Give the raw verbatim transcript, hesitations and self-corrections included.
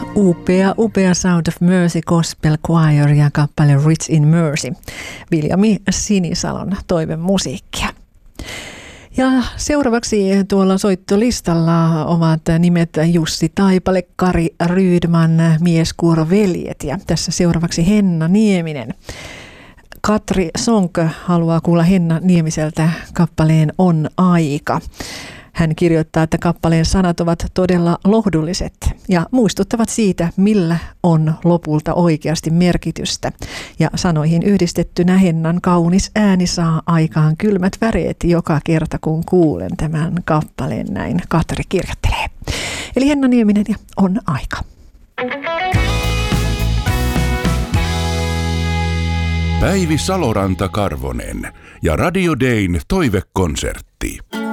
Upea, upea Sound of Mercy Gospel Choir ja kappale Rich in Mercy. Viljami Sinisalon toivemusiikkia. Ja seuraavaksi tuolla soittolistalla ovat nimet Jussi Taipale, Kari Rydman, Mieskuoro-veljet ja tässä seuraavaksi Henna Nieminen. Katri Sonk haluaa kuulla Henna Niemiseltä kappaleen On aika. Hän kirjoittaa, että kappaleen sanat ovat todella lohdulliset ja muistuttavat siitä, millä on lopulta oikeasti merkitystä. Ja sanoihin yhdistettynä Hennan kaunis ääni saa aikaan kylmät väreet joka kerta, kun kuulen tämän kappaleen, näin Katri kirjoittelee. Eli Henna Nieminen ja On aika. Päivi Saloranta-Karvonen ja Radio Dayn toivekonsertti.